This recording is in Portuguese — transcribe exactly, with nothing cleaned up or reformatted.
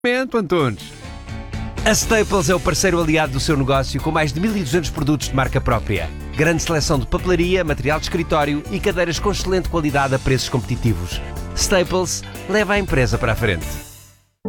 Momento, Antunes. A Staples é o parceiro aliado do seu negócio com mais de mil e duzentos produtos de marca própria. Grande seleção de papelaria, material de escritório e cadeiras com excelente qualidade a preços competitivos. Staples leva a empresa para a frente.